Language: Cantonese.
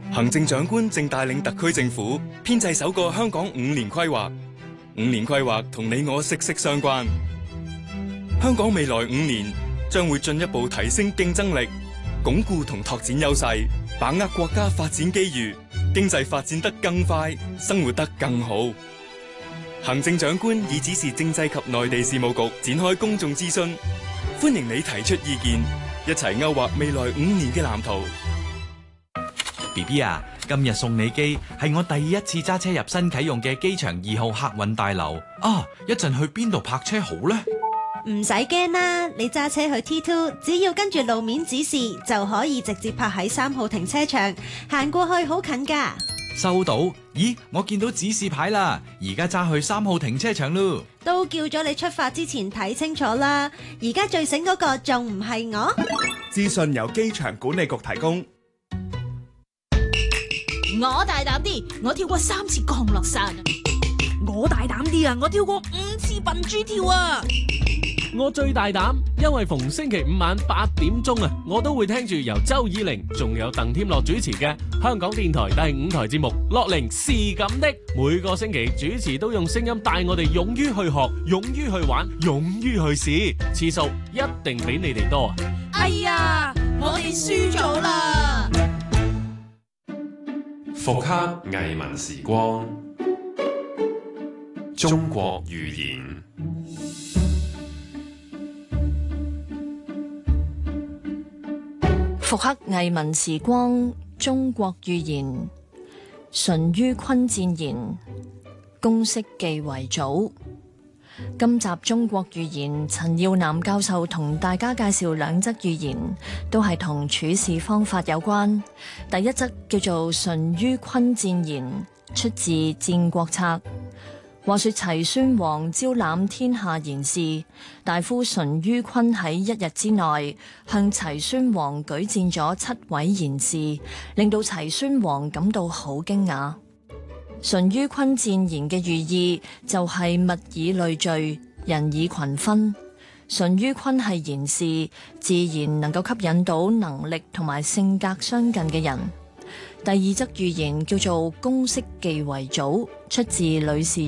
行政長官正帶領特區政府編製首個香港5年規劃。5年規劃同你我息息相關。香港未來5年將會進一步提升競爭力，鞏固同拓展優勢，把握國家發展機遇，經濟發展得更快，生活得更好。行政長官已指示政制及內地事務局展開公眾諮詢，歡迎你提出意見，一齊勾畫未來5年嘅藍圖。 BB 啊，今日送你機係我第一次揸車入新啟用嘅機場2號客運大樓啊！一陣去邊度泊車好呢？ 唔使驚啦，你揸車去 T2，只要跟住路面指示就可以直接泊喺3號停車場，行過去好近噶。 收到。咦，我見到指示牌啦，而家揸去3號停車場咯。 都叫咗你出發之前睇清楚啦，而家最醒嗰個仲唔係我？ 資訊由機場管理局提供。 我大膽啲，我跳過3次降落傘。 我大膽啲啊，我跳過5次笨豬跳啊！ 我最大膽，因為逢星期5晚8點鐘啊，我都會聽住由周以玲仲有鄧添樂主持嘅香港電台第5台節目《樂齡是咁的》。每個星期主持都用聲音帶我哋勇於去學，勇於去玩，勇於去試，次數一定比你哋多啊！ 哎呀，我哋輸咗啦！ 復刻藝文時光，中國寓言。 復刻藝文時光，中國寓言。淳于髡戰言，公式記為祖。今集中國寓言，陳耀南教授同大家介紹2則寓言，都係同處事方法有關。第一則叫做淳于髡戰言，出自《戰國策》。話說齊宣王招攬天下賢士，大夫淳于髡喺1日之內向齊宣王舉薦咗7位賢士，令到齊宣王感到好驚訝。淳于髡戰言嘅寓意就係物以類聚，人以群分。淳于髡係賢士，自然能夠吸引到能力同埋性格相近嘅人。第2則寓言叫做公式記為祖，出自《呂氏